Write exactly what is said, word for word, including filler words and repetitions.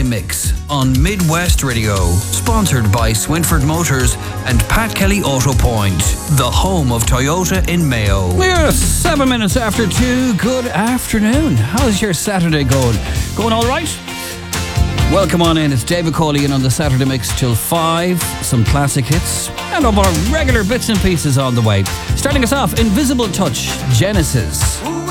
Saturday Mix on Midwest Radio. Sponsored by Swinford Motors and Pat Kelly Auto Point, the home of Toyota in Mayo. We're seven minutes after two. Good afternoon. How's your Saturday going? Going all right? Welcome on in. It's David Cawley in on the Saturday Mix till five. Some classic hits and all our regular bits and pieces on the way. Starting us off, Invisible Touch, Genesis. Ooh,